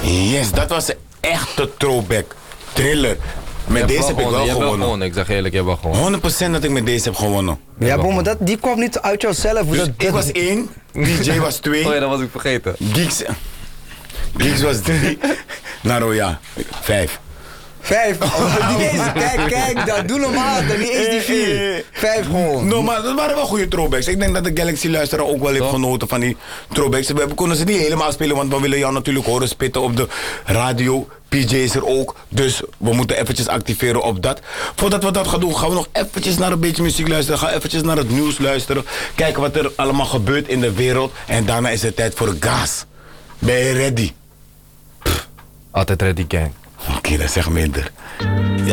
Yes, dat was een echte throwback. Thriller. Met deze heb ik wel gewonnen. Ik zeg eerlijk, je hebt wel gewonnen. 100% dat ik met deze heb gewonnen. Ja, bro, maar die kwam niet uit jouzelf. Dus ik was 1, DJ was 2. Oh ja, dat was ik vergeten. Geeks was 3. Naro ja, 5. 5. Oh, niet eens, kijk, doe normaal, dan niet eens die 4. 5 gewoon. No, maar dat waren wel goede throwbacks. Ik denk dat de Galaxy-luisteraar ook wel heeft genoten van die throwbacks. We konden ze niet helemaal spelen, want we willen jou natuurlijk horen spitten op de radio. PJ is er ook, dus we moeten eventjes activeren op dat. Voordat we dat gaan doen, gaan we nog eventjes naar een beetje muziek luisteren. Gaan eventjes naar het nieuws luisteren. Kijken wat er allemaal gebeurt in de wereld. En daarna is het tijd voor gas. Ben je ready? Altijd ready, gang. Oké, dat zeg minder. Ja.